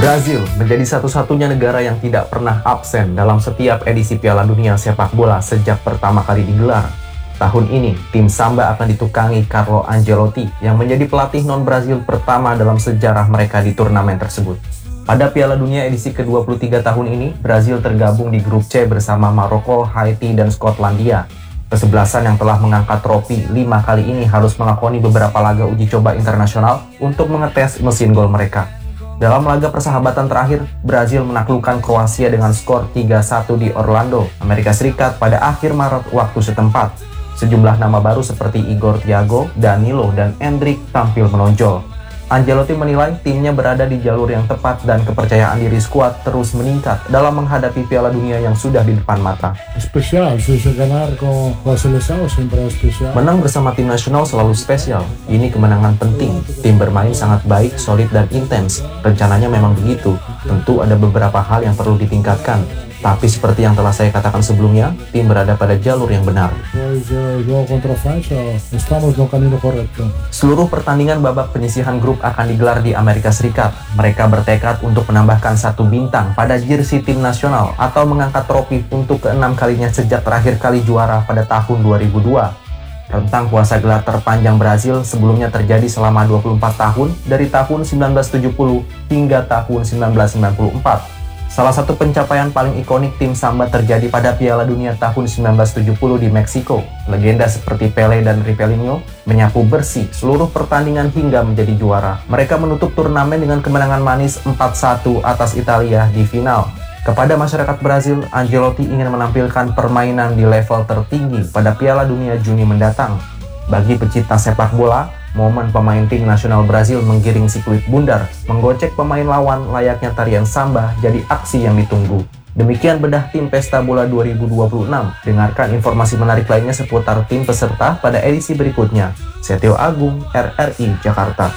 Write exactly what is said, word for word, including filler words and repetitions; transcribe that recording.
Brazil menjadi satu-satunya negara yang tidak pernah absen dalam setiap edisi Piala Dunia sepak bola sejak pertama kali digelar. Tahun ini, tim Samba akan ditukangi Carlo Ancelotti yang menjadi pelatih non-Brazil pertama dalam sejarah mereka di turnamen tersebut. Pada Piala Dunia edisi ke dua puluh tiga tahun ini, Brazil tergabung di grup C bersama Maroko, Haiti, dan Skotlandia. Kesebelasan yang telah mengangkat trofi lima kali ini harus melakoni beberapa laga uji coba internasional untuk mengetes mesin gol mereka. Dalam laga persahabatan terakhir, Brazil menaklukkan Kroasia dengan skor tiga satu di Orlando, Amerika Serikat pada akhir Maret waktu setempat. Sejumlah nama baru seperti Igor Thiago, Danilo, dan Endrick tampil menonjol. Ancelotti menilai timnya berada di jalur yang tepat dan kepercayaan diri skuad terus meningkat dalam menghadapi Piala Dunia yang sudah di depan mata. Spesial, ganar con la selección siempre especial. Menang bersama tim nasional selalu spesial. Ini kemenangan penting. Tim bermain sangat baik, solid, dan intens. Rencananya memang begitu. Tentu ada beberapa hal yang perlu ditingkatkan. Tapi seperti yang telah saya katakan sebelumnya, tim berada pada jalur yang benar. Seluruh pertandingan babak penyisihan grup akan digelar di Amerika Serikat. Mereka bertekad untuk menambahkan satu bintang pada jersey tim nasional atau mengangkat trofi untuk keenam kalinya sejak terakhir kali juara pada tahun dua ribu dua. Rentang puasa gelar terpanjang Brazil sebelumnya terjadi selama dua puluh empat tahun dari tahun sembilan belas tujuh puluh hingga tahun sembilan belas sembilan puluh empat. Salah satu pencapaian paling ikonik tim Samba terjadi pada Piala Dunia tahun sembilan belas tujuh puluh di Meksiko. Legenda seperti Pelé dan Rivelino menyapu bersih seluruh pertandingan hingga menjadi juara. Mereka menutup turnamen dengan kemenangan manis empat satu atas Italia di final. Kepada masyarakat Brazil, Ancelotti ingin menampilkan permainan di level tertinggi pada Piala Dunia Juni mendatang. Bagi pecinta sepak bola, momen pemain tim nasional Brazil menggiring sikuit bundar, menggocek pemain lawan layaknya tarian samba jadi aksi yang ditunggu. Demikian bedah tim Pesta Bola dua ribu dua puluh enam. Dengarkan informasi menarik lainnya seputar tim peserta pada edisi berikutnya. Setio Agung, R R I Jakarta.